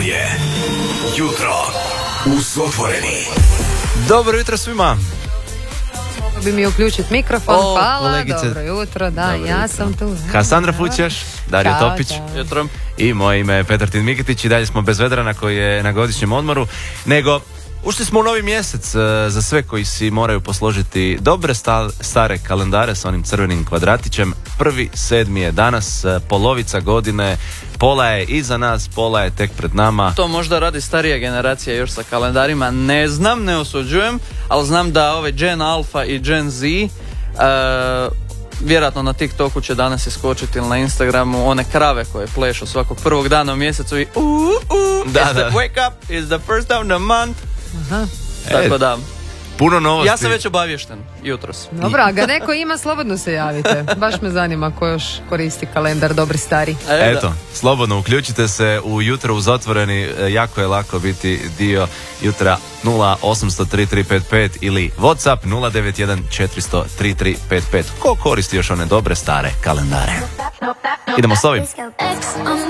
je Jutro uz Otvoreni. Dobro jutro svima. Bi mi uključiti mikrofon, hvala, kolegice. dobro jutro, da, Dobro ja jutro. sam tu. Kasandra Fućeš, Dario Ćao, Topić. ćao. Jutro. I moje ime je Petartin Miketić i dalje smo bez Vedrana koji je na godišnjem odmoru. Nego, ušli smo u novi mjesec za sve koji si moraju posložiti dobre stare kalendare sa onim crvenim kvadratićem. 1.7. je danas, polovica godine, pola je iza nas, pola je tek pred nama. To možda radi starija generacija još sa kalendarima, ne znam, ne osuđujem, ali znam da ove Gen Alpha i Gen Z vjerojatno na TikToku će danas iskočiti ili na Instagramu one krave koje plešu svakog prvog dana u mjesecu i wake up, it's the first of the month. Aha. Tako da, Puno novosti. ja sam već obaviješten jutros. Dobro, a ga neko ima, slobodno se javite. Baš me zanima ko još koristi kalendar, dobri stari. Eto, slobodno uključite se u Jutro uz Otvoreni, jako je lako biti dio jutra. 0800-3355 ili WhatsApp 091-400-3355. Ko koristi još one dobre stare kalendare? Idemo s ovim.